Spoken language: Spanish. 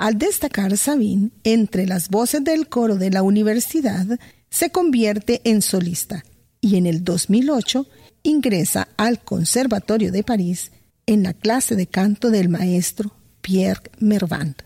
Al destacar Sabine entre las voces del coro de la universidad, se convierte en solista y en el 2008 ingresa al Conservatorio de París en la clase de canto del maestro Pierre Mervant.